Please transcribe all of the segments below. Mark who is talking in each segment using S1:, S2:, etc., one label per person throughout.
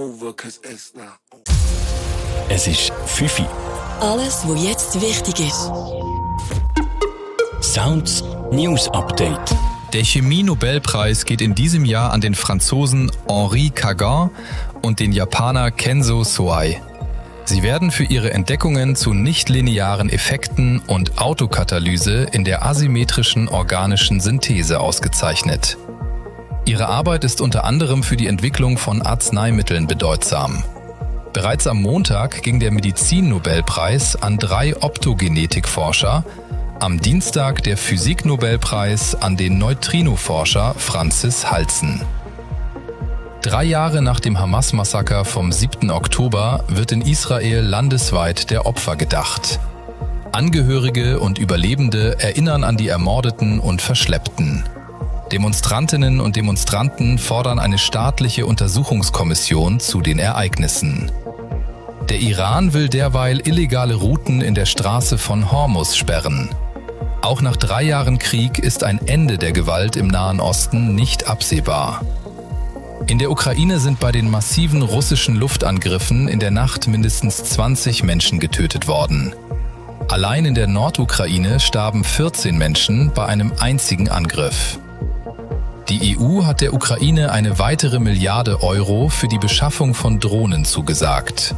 S1: over, 'cause it's not over.
S2: Es ist 5 Uhr.
S3: Alles, was jetzt wichtig ist.
S2: Sounds News Update.
S4: Der Chemie-Nobelpreis geht in diesem Jahr an den Franzosen Henri Cagin und den Japaner Kenzo Soei. Sie werden für ihre Entdeckungen zu nichtlinearen Effekten und Autokatalyse in der asymmetrischen organischen Synthese ausgezeichnet. Ihre Arbeit ist unter anderem für die Entwicklung von Arzneimitteln bedeutsam. Bereits am Montag ging der Medizin-Nobelpreis an 3 Optogenetik-Forscher, am Dienstag der Physik-Nobelpreis an den Neutrino-Forscher Francis Halzen. 3 Jahre nach dem Hamas-Massaker vom 7. Oktober wird in Israel landesweit der Opfer gedacht. Angehörige und Überlebende erinnern an die Ermordeten und Verschleppten. Demonstrantinnen und Demonstranten fordern eine staatliche Untersuchungskommission zu den Ereignissen. Der Iran will derweil illegale Routen in der Straße von Hormuz sperren. Auch nach 3 Jahren Krieg ist ein Ende der Gewalt im Nahen Osten nicht absehbar. In der Ukraine sind bei den massiven russischen Luftangriffen in der Nacht mindestens 20 Menschen getötet worden. Allein in der Nordukraine starben 14 Menschen bei einem einzigen Angriff. Die EU hat der Ukraine eine weitere Milliarde Euro für die Beschaffung von Drohnen zugesagt.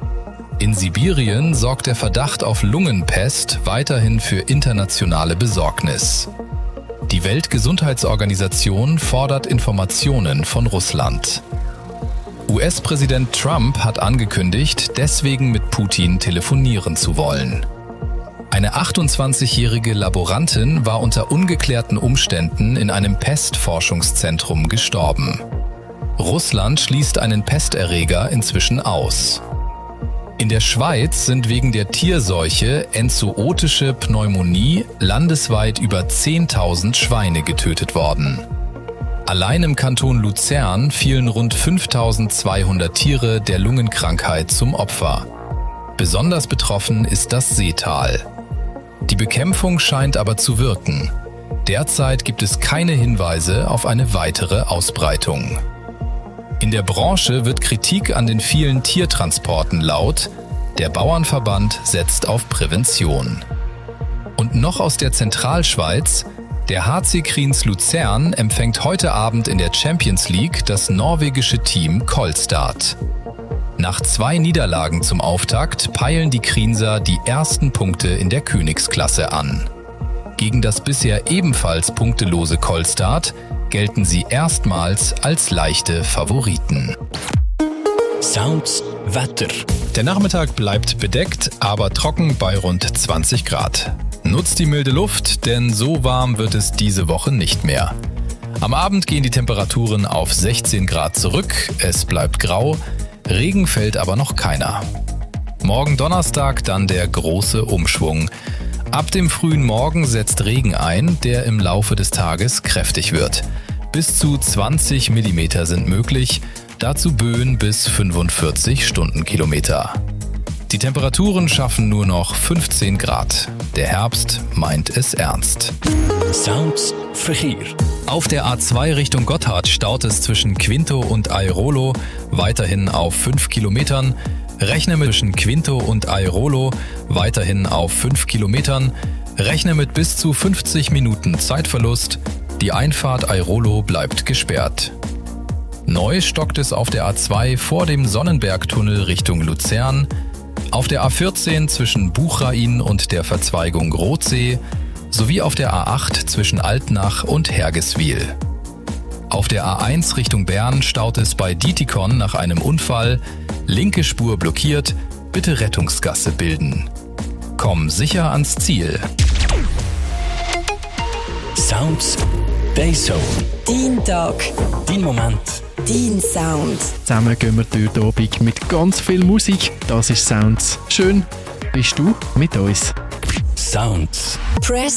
S4: In Sibirien sorgt der Verdacht auf Lungenpest weiterhin für internationale Besorgnis. Die Weltgesundheitsorganisation fordert Informationen von Russland. US-Präsident Trump hat angekündigt, deswegen mit Putin telefonieren zu wollen. Eine 28-jährige Laborantin war unter ungeklärten Umständen in einem Pestforschungszentrum gestorben. Russland schließt einen Pesterreger inzwischen aus. In der Schweiz sind wegen der Tierseuche enzootische Pneumonie landesweit über 10.000 Schweine getötet worden. Allein im Kanton Luzern fielen rund 5.200 Tiere der Lungenkrankheit zum Opfer. Besonders betroffen ist das Seetal. Die Bekämpfung scheint aber zu wirken. Derzeit gibt es keine Hinweise auf eine weitere Ausbreitung. In der Branche wird Kritik an den vielen Tiertransporten laut. Der Bauernverband setzt auf Prävention. Und noch aus der Zentralschweiz: Der HC Kriens Luzern empfängt heute Abend in der Champions League das norwegische Team Kolstad. Nach 2 Niederlagen zum Auftakt peilen die Krienser die ersten Punkte in der Königsklasse an. Gegen das bisher ebenfalls punktelose Kolstad gelten sie erstmals als leichte Favoriten.
S2: Sounds Wetter.
S4: Der Nachmittag bleibt bedeckt, aber trocken bei rund 20 Grad. Nutzt die milde Luft, denn so warm wird es diese Woche nicht mehr. Am Abend gehen die Temperaturen auf 16 Grad zurück, es bleibt grau, Regen fällt aber noch keiner. Morgen Donnerstag dann der große Umschwung. Ab dem frühen Morgen setzt Regen ein, der im Laufe des Tages kräftig wird. Bis zu 20 mm sind möglich, dazu Böen bis 45 Stundenkilometer. Die Temperaturen schaffen nur noch 15 Grad. Der Herbst meint es ernst.
S2: Sounds Verkehr.
S4: Auf der A2 Richtung Gotthard staut es zwischen Quinto und Airolo, weiterhin auf 5 Kilometern. Rechne mit zwischen Quinto und Airolo, weiterhin auf 5 Kilometern. Rechne mit bis zu 50 Minuten Zeitverlust. Die Einfahrt Airolo bleibt gesperrt. Neu stockt es auf der A2 vor dem Sonnenbergtunnel Richtung Luzern, auf der A14 zwischen Buchrain und der Verzweigung Rothsee sowie auf der A8 zwischen Altnach und Hergeswil. Auf der A1 Richtung Bern staut es bei Dietikon nach einem Unfall, linke Spur blockiert, bitte Rettungsgasse bilden. Komm sicher ans Ziel.
S2: Sounds Dayzone.
S3: Dein Tag.
S2: Dein Moment.
S3: Dein Sound.
S5: Zusammen gehen wir durch den Abend mit ganz viel Musik. Das ist Sounds. Schön bist du mit uns.
S2: Sounds.
S3: Press